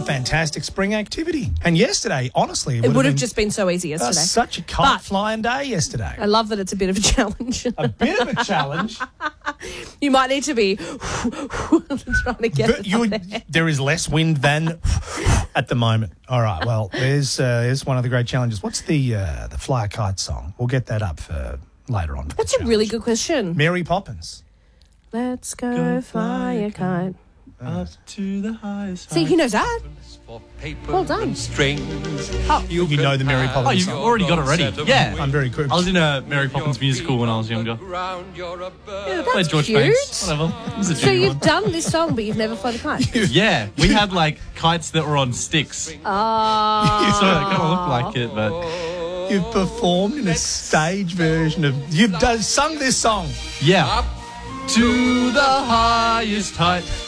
fantastic spring activity. And yesterday, honestly, It would have just been so easy yesterday. such a kite flying day yesterday. I love that it's a bit of a challenge. A bit of a challenge. You might need to be trying to get But there is less wind than at the moment. All right, well, there's one of the great challenges. What's the Fly a Kite song? We'll get that up for later on. That's a really good question. Mary Poppins. Let's go fly a kite. Up to the highest See, he knows that. Well done. You know the Mary Oh, Poppins you've song. already got it ready. Yeah. I'm very quick. I was in a Mary Poppins musical when I was younger. Yeah, Played that's George cute. Banks. Whatever. It was a So junior you've done this song, but you've never flown a kite. Yeah, we had like kites that were on sticks. So it kind of looked like it, but You've performed in a stage version of... You've sung this song. yeah. Up to the highest height.